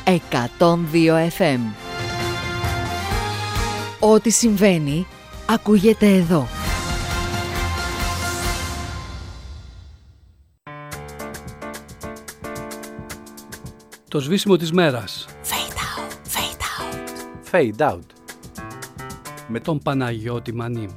102 FM. Ό,τι συμβαίνει, ακούγεται εδώ. Το σβήσιμο της μέρας. Fade out, fade out. Fade out. Με τον Παναγιώτη Μανή.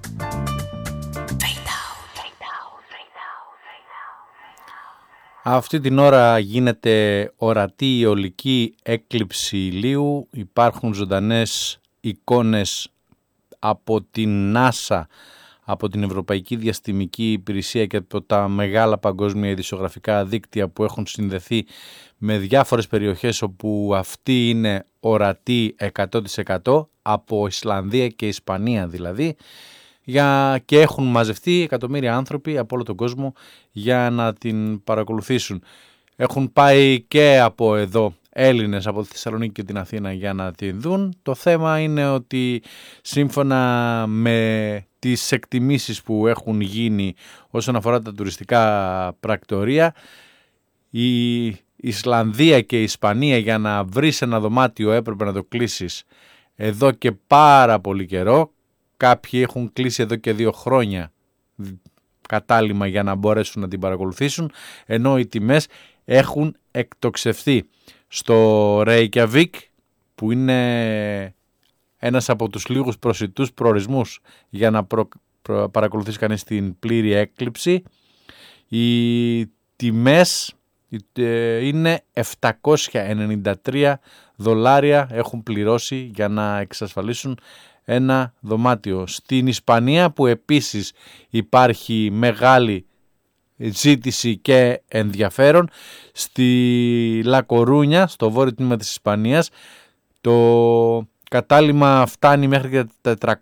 Αυτή την ώρα γίνεται ορατή η ολική έκλειψη ηλίου. Υπάρχουν ζωντανές εικόνες από την NASA, από την Ευρωπαϊκή Διαστημική Υπηρεσία και από τα μεγάλα παγκόσμια ειδησιογραφικά δίκτυα που έχουν συνδεθεί με διάφορες περιοχές όπου αυτή είναι ορατή 100%, από Ισλανδία και Ισπανία δηλαδή, και έχουν μαζευτεί εκατομμύρια άνθρωποι από όλο τον κόσμο για να την παρακολουθήσουν. Έχουν πάει και από εδώ Έλληνες από τη Θεσσαλονίκη και την Αθήνα για να την δουν. Το θέμα είναι ότι σύμφωνα με τις εκτιμήσεις που έχουν γίνει όσον αφορά τα τουριστικά πρακτορία, η Ισλανδία και η Ισπανία, για να βρεις ένα δωμάτιο έπρεπε να το κλείσεις εδώ και πάρα πολύ καιρό. Κάποιοι έχουν κλείσει εδώ και 2 χρόνια κατάλημα για να μπορέσουν να την παρακολουθήσουν, ενώ οι τιμές έχουν εκτοξευθεί. Στο Reykjavik, που είναι ένας από τους λίγους προσιτούς προορισμούς για να παρακολουθήσει κανείς την πλήρη έκλειψη, οι τιμές είναι $793 έχουν πληρώσει για να εξασφαλίσουν ένα δωμάτιο. Στην Ισπανία, που επίσης υπάρχει μεγάλη ζήτηση και ενδιαφέρον, στη Λακορούνια, στο βόρειο τμήμα της Ισπανίας, το κατάλημα φτάνει μέχρι και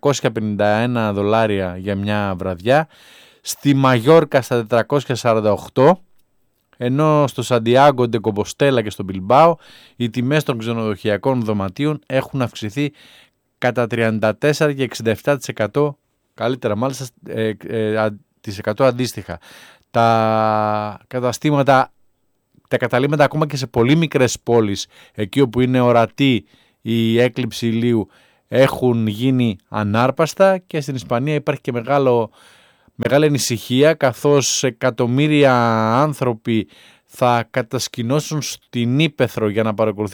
$451 για μια βραδιά. Στη Μαγιόρκα στα 448, ενώ στο Σαντιάγκο ντε Κομποστέλα και στο Μπιλμπάο οι τιμές των ξενοδοχειακών δωματίων έχουν αυξηθεί κατά 34% και 67%, καλύτερα μάλιστα, τις 100 αντίστοιχα. Τα καταλύματα ακόμα και σε πολύ μικρές πόλεις, εκεί όπου είναι ορατή η έκλειψη ηλίου, έχουν γίνει ανάρπαστα, και στην Ισπανία υπάρχει και μεγάλη ανησυχία, καθώς εκατομμύρια άνθρωποι θα κατασκηνώσουν στην ύπαιθρο για να παρακολουθήσουν